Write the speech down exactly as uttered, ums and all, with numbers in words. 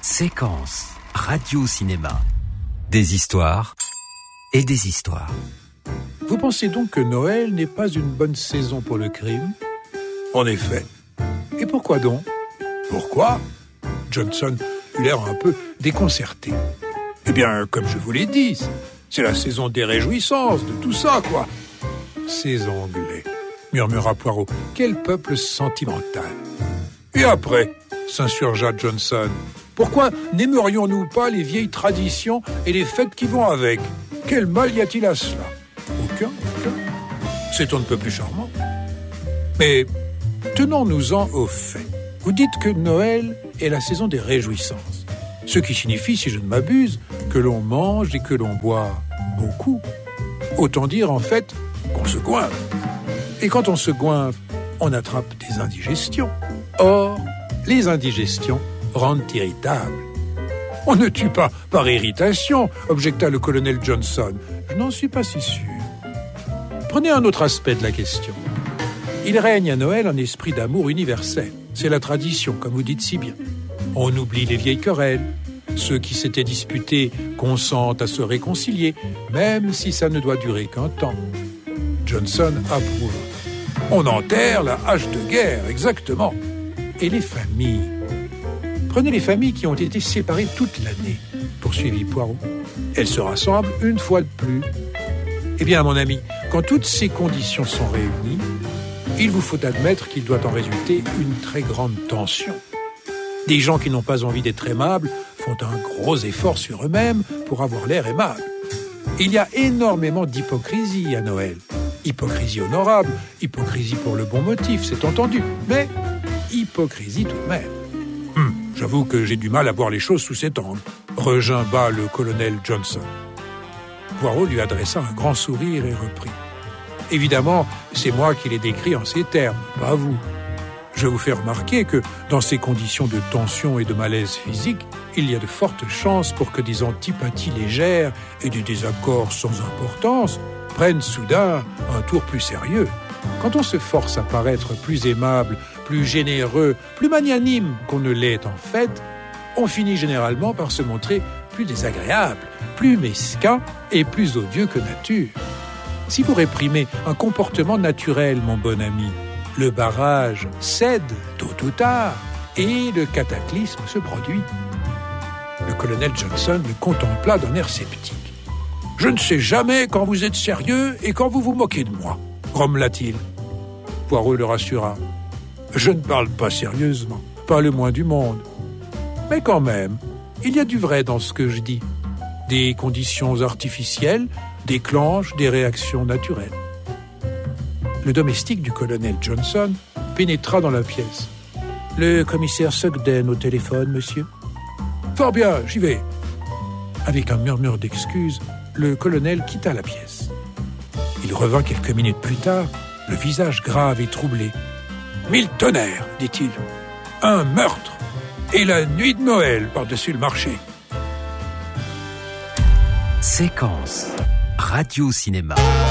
Séquence radio-cinéma. Des histoires et des histoires. Vous pensez donc que Noël n'est pas une bonne saison pour le crime ? En effet. Et pourquoi donc ? Pourquoi ? Johnson eut l'air un peu déconcerté. Eh bien, comme je vous l'ai dit, c'est la saison des réjouissances, de tout ça, quoi. Ces Anglais, murmura Poirot, quel peuple sentimental. Et après, s'insurgea Johnson, pourquoi n'aimerions-nous pas les vieilles traditions et les fêtes qui vont avec ? Quel mal y a-t-il à cela ? Aucun, aucun. C'est on ne peut plus charmant. Mais tenons-nous-en au fait. Vous dites que Noël est la saison des réjouissances. Ce qui signifie, si je ne m'abuse, que l'on mange et que l'on boit beaucoup. Autant dire, en fait, qu'on se goinfre. Et quand on se goinfre, on attrape des indigestions. Or, les indigestions rendent irritables. On ne tue pas par irritation, objecta le colonel Johnson. Je n'en suis pas si sûr. Prenez un autre aspect de la question. Il règne à Noël un esprit d'amour universel. C'est la tradition, comme vous dites si bien. On oublie les vieilles querelles. Ceux qui s'étaient disputés consentent à se réconcilier, même si ça ne doit durer qu'un temps. Johnson approuva. On enterre la hache de guerre, exactement. Et les familles. Prenez les familles qui ont été séparées toute l'année, poursuivit Poirot. Elles se rassemblent une fois de plus. Eh bien, mon ami, quand toutes ces conditions sont réunies, il vous faut admettre qu'il doit en résulter une très grande tension. Des gens qui n'ont pas envie d'être aimables font un gros effort sur eux-mêmes pour avoir l'air aimables. Il y a énormément d'hypocrisie à Noël. Hypocrisie honorable, hypocrisie pour le bon motif, c'est entendu, mais hypocrisie tout de même. Hum, j'avoue que j'ai du mal à voir les choses sous cet angle, regimba le colonel Johnson. Poirot lui adressa un grand sourire et reprit. Évidemment, c'est moi qui l'ai décrit en ces termes, pas vous. Je vous fais remarquer que, dans ces conditions de tension et de malaise physique, il y a de fortes chances pour que des antipathies légères et des désaccords sans importance prennent soudain un tour plus sérieux. Quand on se force à paraître plus aimable, plus généreux, plus magnanime qu'on ne l'est en fait, on finit généralement par se montrer plus désagréable, plus mesquin et plus odieux que nature. Si vous réprimez un comportement naturel, mon bon ami, le barrage cède tôt ou tard et le cataclysme se produit. Le colonel Johnson le contempla d'un air sceptique. « Je ne sais jamais quand vous êtes sérieux et quand vous vous moquez de moi », grommela-t-il. Poirot le rassura. « Je ne parle pas sérieusement, pas le moins du monde. Mais quand même, il y a du vrai dans ce que je dis. Des conditions artificielles déclenchent des réactions naturelles. » Le domestique du colonel Johnson pénétra dans la pièce. « Le commissaire Sugden au téléphone, monsieur ?»« Fort bien, j'y vais. » Avec un murmure d'excuses, le colonel quitta la pièce. Il revint quelques minutes plus tard, le visage grave et troublé. « Mille tonnerres, dit-il. Un meurtre et la nuit de Noël par-dessus le marché. » Séquence radio-cinéma.